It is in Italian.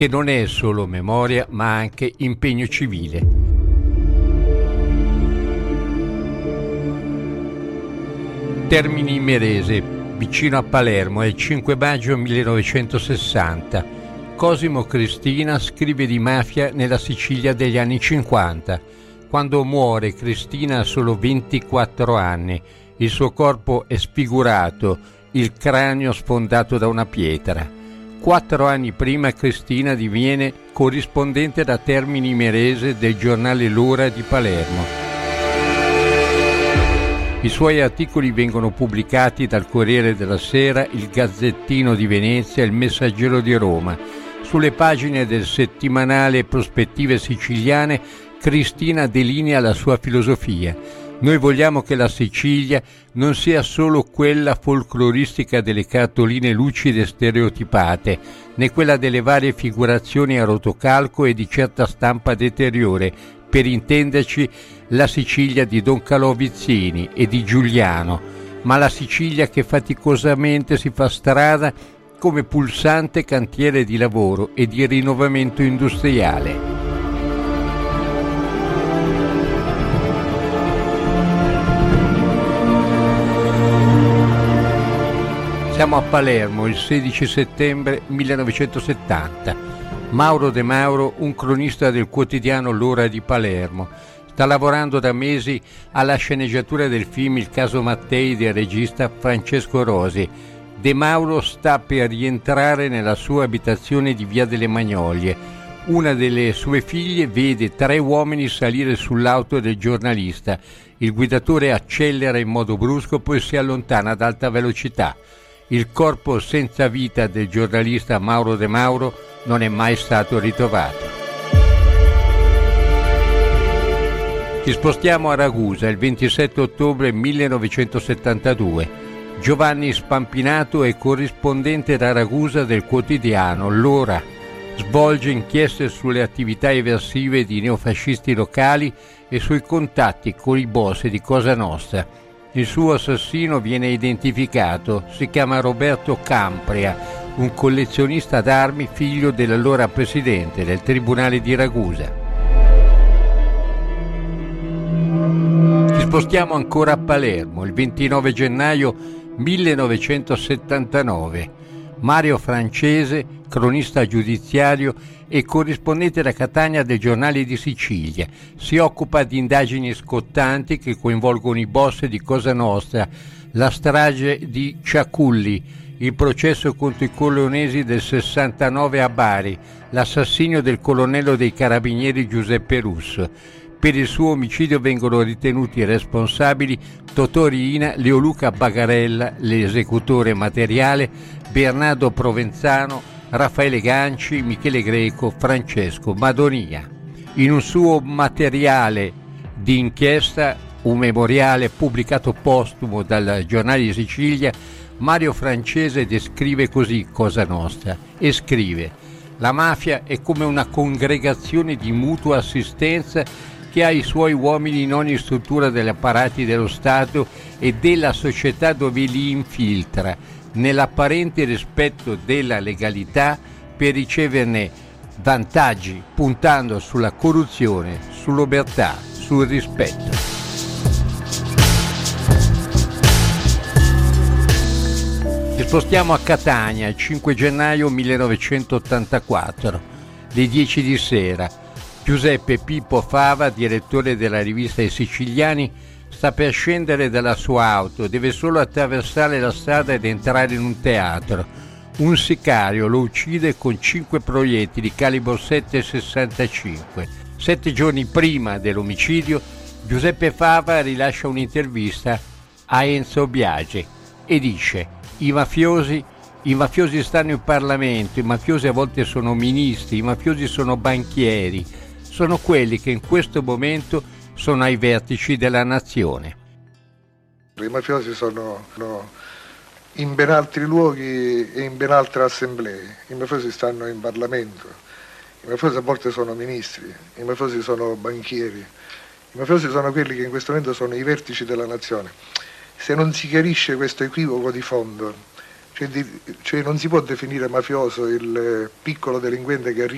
che non è solo memoria ma anche impegno civile. Termini Imerese, vicino a Palermo, è il 5 maggio 1960. Cosimo Cristina scrive di mafia nella Sicilia degli anni 50. Quando muore, Cristina ha solo 24 anni. Il suo corpo è sfigurato, il cranio sfondato da una pietra. 4 anni prima Cristina diviene corrispondente da Termini Imerese del giornale L'Ora di Palermo. I suoi articoli vengono pubblicati dal Corriere della Sera, il Gazzettino di Venezia e il Messaggero di Roma. Sulle pagine del settimanale Prospettive Siciliane, Cristina delinea la sua filosofia. Noi vogliamo che la Sicilia non sia solo quella folcloristica delle cartoline lucide stereotipate, né quella delle varie figurazioni a rotocalco e di certa stampa deteriore, per intenderci la Sicilia di Don Calò Vizzini e di Giuliano, ma la Sicilia che faticosamente si fa strada come pulsante cantiere di lavoro e di rinnovamento industriale. Siamo a Palermo il 16 settembre 1970. Mauro De Mauro, un cronista del quotidiano L'Ora di Palermo, sta lavorando da mesi alla sceneggiatura del film Il caso Mattei del regista Francesco Rosi. De Mauro sta per rientrare nella sua abitazione di Via delle Magnolie. Una delle sue figlie vede 3 uomini salire sull'auto del giornalista. Il guidatore accelera in modo brusco, poi si allontana ad alta velocità. Il corpo senza vita del giornalista Mauro De Mauro non è mai stato ritrovato. Ci spostiamo a Ragusa il 27 ottobre 1972. Giovanni Spampinato è corrispondente da Ragusa del quotidiano L'Ora. Svolge inchieste sulle attività eversive di neofascisti locali e sui contatti con i boss di Cosa Nostra. Il suo assassino viene identificato, si chiama Roberto Campria, un collezionista d'armi figlio dell'allora presidente del Tribunale di Ragusa. Ci spostiamo ancora a Palermo, il 29 gennaio 1979. Mario Francese, cronista giudiziario e corrispondente da Catania del Giornale di Sicilia, si occupa di indagini scottanti che coinvolgono i boss di Cosa Nostra, la strage di Ciaculli, il processo contro i corleonesi del 69 a Bari, l'assassinio del colonnello dei carabinieri Giuseppe Russo. Per il suo omicidio vengono ritenuti responsabili Totò Riina, Leoluca Bagarella, l'esecutore materiale, Bernardo Provenzano, Raffaele Ganci, Michele Greco, Francesco Madonia. In un suo materiale di inchiesta, un memoriale pubblicato postumo dal Giornale di Sicilia, Mario Francese descrive così Cosa Nostra e scrive: la mafia è come una congregazione di mutua assistenza che ha i suoi uomini in ogni struttura degli apparati dello Stato e della società dove li infiltra, nell'apparente rispetto della legalità per riceverne vantaggi, puntando sulla corruzione, sull'omertà, sul rispetto. Ci spostiamo a Catania, il 5 gennaio 1984, le 10 di sera. Giuseppe Pippo Fava, direttore della rivista I Siciliani, sta per scendere dalla sua auto, deve solo attraversare la strada ed entrare in un teatro. Un sicario lo uccide con 5 proiettili calibro 7,65. 7 giorni prima dell'omicidio, Giuseppe Fava rilascia un'intervista a Enzo Biagi e dice: I mafiosi stanno in Parlamento, i mafiosi a volte sono ministri, i mafiosi sono banchieri, sono quelli che in questo momento sono ai vertici della nazione. I mafiosi sono in ben altri luoghi e in ben altre assemblee. I mafiosi stanno in Parlamento, i mafiosi a volte sono ministri, i mafiosi sono banchieri, i mafiosi sono quelli che in questo momento sono i vertici della nazione. Se non si chiarisce questo equivoco di fondo, cioè non si può definire mafioso il piccolo delinquente che arriva